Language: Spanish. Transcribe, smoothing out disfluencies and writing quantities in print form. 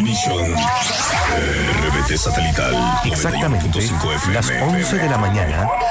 Transmission. RBT Satelital. Exactamente 91.5 FM. las 11 de la mañana